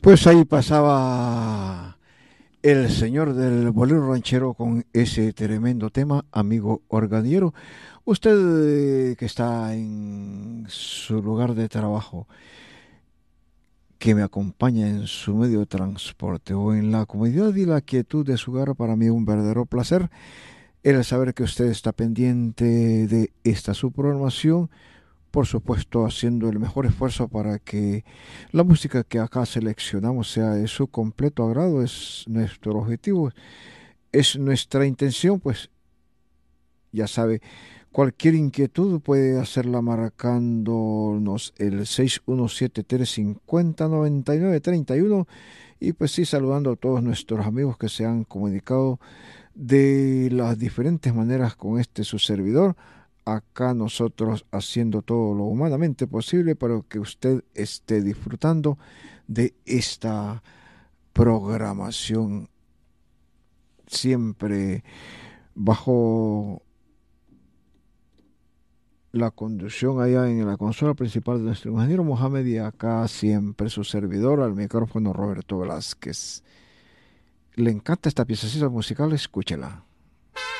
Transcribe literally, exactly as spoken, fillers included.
Pues ahí pasaba el señor del bolero ranchero con ese tremendo tema, amigo organillero. Usted eh, que está en su lugar de trabajo, que me acompaña en su medio de transporte o en la comodidad y la quietud de su hogar, para mí un verdadero placer el saber que usted está pendiente de esta su programación, por supuesto haciendo el mejor esfuerzo para que la música que acá seleccionamos sea de su completo agrado. Es nuestro objetivo, es nuestra intención. Pues ya sabe, cualquier inquietud puede hacerla marcándonos el seis uno siete tres cinco cero nueve nueve tres uno, y pues sí, saludando a todos nuestros amigos que se han comunicado de las diferentes maneras con este su servidor. Acá nosotros haciendo todo lo humanamente posible para que usted esté disfrutando de esta programación, siempre bajo la conducción allá en la consola principal de nuestro ingeniero Mohamed, y acá siempre su servidor al micrófono Roberto Velázquez. Le encanta esta piececita musical, escúchela.